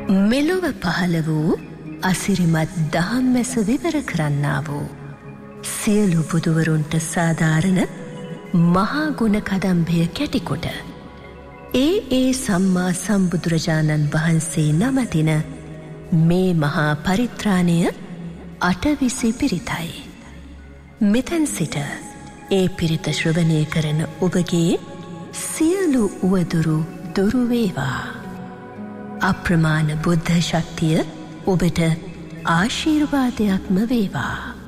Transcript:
මෙලොව පහළ වූ අසිරිමත් දහම් මැස විවර කරන්නා වූ සියලු බුදුවරුන්ට සාධාරණ මහා ගුණ කදම්භය කැටිකොට ඒ සම්මා සම්බුදුරජාණන් වහන්සේ නමතින මේ මහා පරිත්‍රාණය අටවිසි පිරිතයි. මෙතැන් සිට ඒ පිරිත ශ්‍රවණය කරන ඔබගේ සියලු උවදුරු දුරු වේවා. අප්‍රමාණ බුද්ධ ශක්තිය ඔබට ආශිර්වාදයක්ම වේවා.